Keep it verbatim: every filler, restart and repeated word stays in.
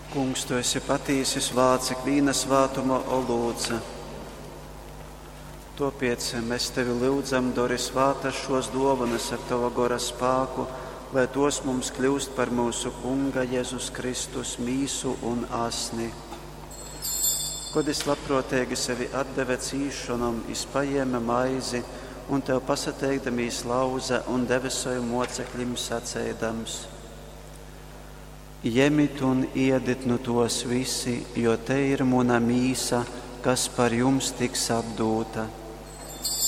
Kungs, tu esi patīsis vāci vīna svātuma olūdze. Topiec mēs tevi lūdzam, dori svātas šos dovanas ar tava gora spāku, lai tos mums kļūst par mūsu Kunga Jēzus Kristus mīsu un asni. Kod es labprotīgi sevi atdeve cīšanam, izpaieme maizi, un tev pasateikdamīs lauze un debesoju mocekļim sacēdams. Jemit un iedit nu tos visi, jo te ir muna mīsa, kas par jums tiks atdūta.